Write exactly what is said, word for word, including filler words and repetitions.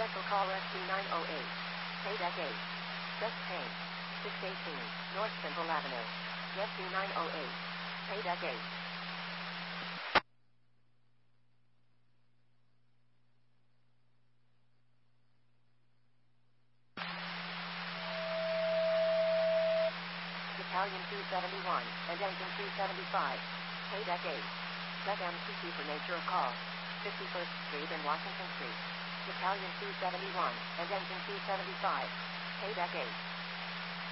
cancel call S T nine oh eight. Pay deck eight. Just change. six eighteen, North Central Avenue. S T nine oh eight. Pay deck eight. Italian two seventy-one, and engine two seventy-five. Pay deck eight. Set M C C for nature of call. fifty-first Street and Washington Street. Italian two seventy-one, and engine two seventy-five. Pay deck eight.